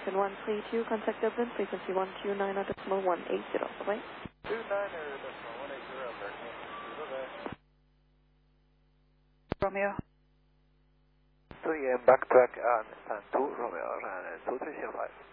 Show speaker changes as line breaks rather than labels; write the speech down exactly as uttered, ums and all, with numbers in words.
American one three two, contact Dublin, frequency one two nine decimal one eight zero. Bye-bye.
two nine decimal one eight zero, American one three two, bye-bye.
Romeo.
three M backtrack on stand two, Romeo, run two three zero five.